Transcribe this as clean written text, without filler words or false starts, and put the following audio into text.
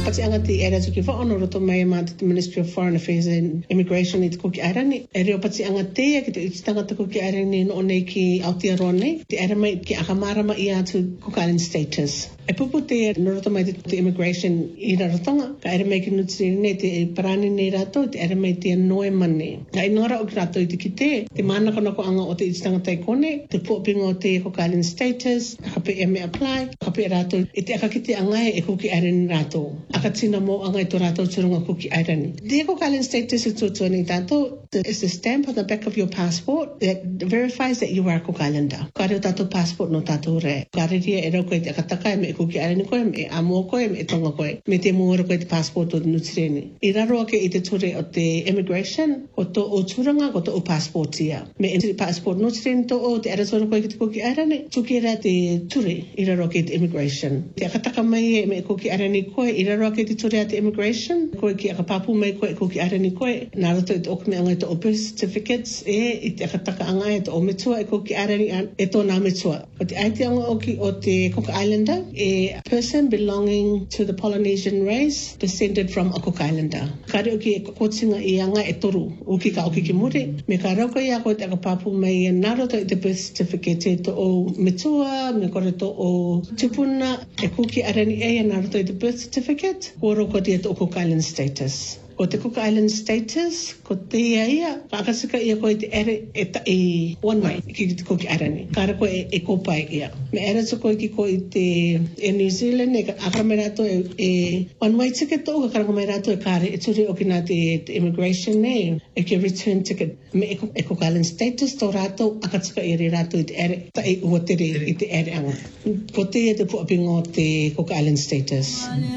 Pati anga ti era tuki fa ono roto mai ma te Ministry of Foreign Affairs and Immigration i te kuki arani. E reo pati anga te ki te tangata kuki arani no nei ki Aotearoa nei. Te era mai ki akamarama i atu Cook Island status. E pupu te no roto mai te immigration i rarotonga. Ka era mai ki nutiri nei te parani nei rato, te era mai te noe mane. Ka inora o ki rato i te ki te mana kono ko anga o te tangata i kone, te puapinga o te Cook Island status, ka pe me apply, ka pe rato i te akakite angai e kuki arani rato. Aka tina mo anga i to rato turunga kuki arani. The Cook Island status is to ni tato. It's the stamp on the back of your passport that verifies that you are a Cook Islander. Ka reo tato passport no tato re. Ka reria e rau koe te akataka e me e kuki arani koe, me e amo koe, me e tonga koe. Me te muara koe te passport o nutireni. I raro ake i te ture o te immigration, o to o turanga, o to o passport ia. Me e passport nutireni to o te aratora koe ki te kuki arani, tuki era te ture i raro ake te immigration. Te akataka mai e me e kuki arani koe, i raro ake te ture a te immigration, koe ki akapapu mai koe e kuki arani koe, nā roto i te okumi anga i te o birth certificates, i te akataka anga e te o metua e kuki arani e tō nā metua. O te aite anga o te Cook Islander, a person belonging to the Polynesian race descended from a Cook Islander. Ka reo ki e kotinga i anga e toru, uki ka oki ki muri, me ka rauka ia koe te akapapu mai e nā roto i te birth certificate e to o metua, me kore to o tupuna e kuki arani e nā roto i te birth certificate, koro ko te o Cook Island status. O te Cook Island status, ko te ia, ka akasika ia koe te ere e one way ki te kuki arani. Kara koe e kopai ia. Me ere to koe ki koe e New Zealand, e akarame rato e one way ticket to, ka karangame rato e kare, e ture o ki nā te immigration ne, e ki return ticket. Me e Cook Island status, to rato, akatika i re rato i te ere, ta e uatere i te ere anga. Ko te e te puapingo te Cook Island status.